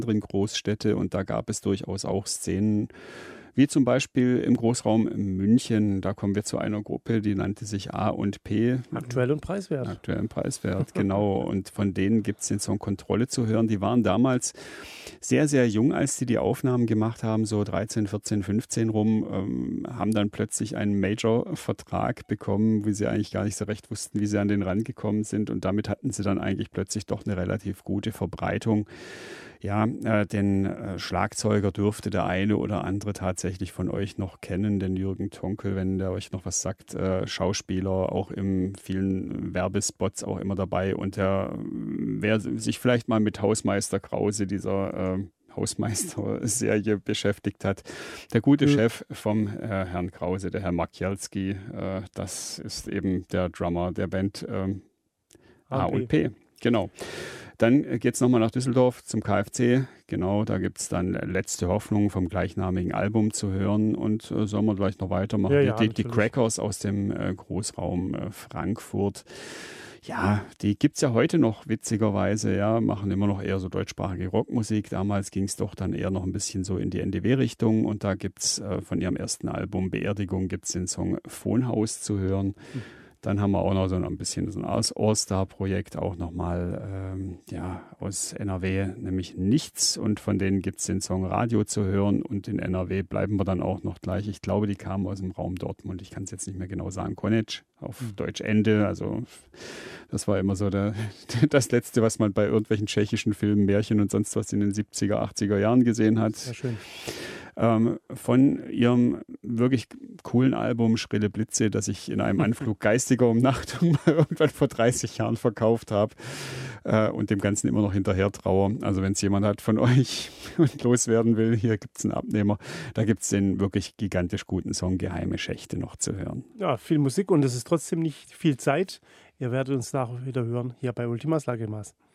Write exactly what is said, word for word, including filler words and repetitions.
anderen Großstädte und da gab es durchaus auch Szenen, wie zum Beispiel im Großraum München. Da kommen wir zu einer Gruppe, die nannte sich A und P. Aktuell und preiswert. Aktuell und preiswert, genau. Und von denen gibt es den Song Kontrolle zu hören. Die waren damals sehr, sehr jung, als sie die Aufnahmen gemacht haben, so dreizehn, vierzehn, fünfzehn rum, ähm, haben dann plötzlich einen Major-Vertrag bekommen, wie sie eigentlich gar nicht so recht wussten, wie sie an den rangekommen sind. Und damit hatten sie dann eigentlich plötzlich doch eine relativ gute Verbreitung. Ja, äh, den äh, Schlagzeuger dürfte der eine oder andere tatsächlich von euch noch kennen, den Jürgen Tonkel, wenn der euch noch was sagt. Äh, Schauspieler, auch in vielen Werbespots auch immer dabei. Und der, wer sich vielleicht mal mit Hausmeister Krause, dieser äh, Hausmeister-Serie beschäftigt hat, der gute mhm. Chef vom äh, Herrn Krause, der Herr Makielski, äh, das ist eben der Drummer der Band äh, A und P. Genau. Dann geht es nochmal nach Düsseldorf zum K F C. Genau, da gibt es dann Letzte Hoffnung vom gleichnamigen Album zu hören. Und äh, sollen wir gleich noch weitermachen? Ja, ja, die, die Crackers aus dem äh, Großraum äh, Frankfurt. Ja, die gibt es ja heute noch, witzigerweise. Ja, machen immer noch eher so deutschsprachige Rockmusik. Damals ging es doch dann eher noch ein bisschen so in die N D W-Richtung. Und da gibt es äh, von ihrem ersten Album Beerdigung gibt's den Song Phonhaus zu hören. Mhm. Dann haben wir auch noch so ein bisschen so ein All-Star-Projekt, auch nochmal ähm, ja, aus N R W, nämlich Nichts. Und von denen gibt es den Song Radio zu hören. Und in N R W bleiben wir dann auch noch gleich. Ich glaube, die kamen aus dem Raum Dortmund. Ich kann es jetzt nicht mehr genau sagen. Konec, auf mhm. Deutsch Ende. Also das war immer so der, das Letzte, was man bei irgendwelchen tschechischen Filmen, Märchen und sonst was in den siebziger, achtziger Jahren gesehen hat. Sehr schön. Ähm, von ihrem wirklich coolen Album Schrille Blitze, das ich in einem Anflug geistiger Umnachtung mal irgendwann vor dreißig Jahren verkauft habe äh, und dem Ganzen immer noch hinterher traue. Also wenn es jemand hat von euch und loswerden will, hier gibt es einen Abnehmer. Da gibt es den wirklich gigantisch guten Song Geheime Schächte noch zu hören. Ja, viel Musik und es ist trotzdem nicht viel Zeit. Ihr werdet uns nachher wieder hören hier bei Ultimas Lagemas.